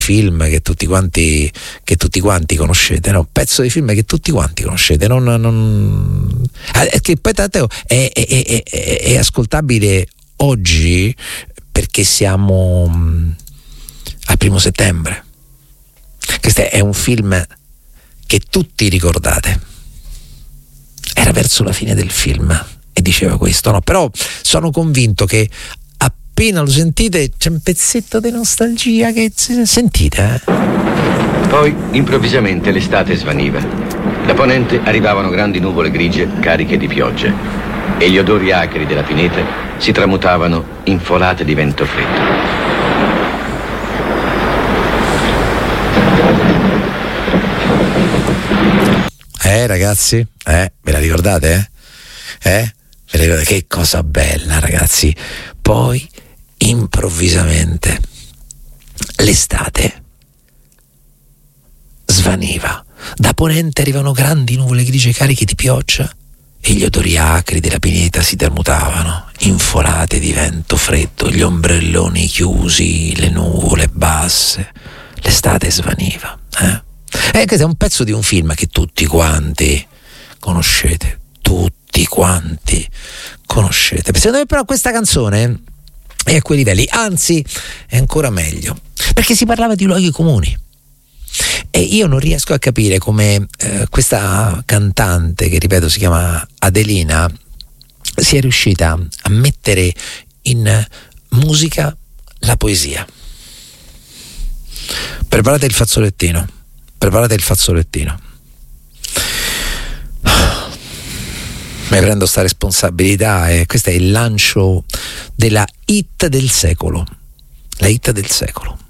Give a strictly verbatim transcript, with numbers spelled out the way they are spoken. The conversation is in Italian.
film che tutti quanti che tutti quanti conoscete, no? Pezzo di film che tutti quanti conoscete, non, non che poi tanto è, è, è, è, è ascoltabile oggi perché siamo al primo settembre. Questo è un film che tutti ricordate. Era verso la fine del film e diceva questo, no? Però sono convinto che appena lo sentite c'è un pezzetto di nostalgia che sentite, eh? Poi improvvisamente l'estate svaniva. Da ponente arrivavano grandi nuvole grigie cariche di pioggia e gli odori acri della pineta si tramutavano in folate di vento freddo. Eh ragazzi, eh, ve la ricordate? Eh? Eh? Ve la ricordate? Che cosa bella, ragazzi. Poi improvvisamente l'estate svaniva. Da ponente arrivano grandi nuvole grigie cariche di pioggia e gli odori acri della pineta si tramutavano in folate di vento freddo, gli ombrelloni chiusi, le nuvole basse. L'estate svaniva, eh? Eh, questo è un pezzo di un film che tutti quanti conoscete, tutti quanti conoscete. Secondo me però questa canzone è a quei livelli, anzi è ancora meglio, perché si parlava di luoghi comuni e io non riesco a capire come eh, questa cantante, che ripeto si chiama Adelina, sia riuscita a mettere in musica la poesia. Preparate il fazzolettino. Preparate il fazzolettino. Mi prendo sta responsabilità e questo è il lancio della hit del secolo. La hit del secolo.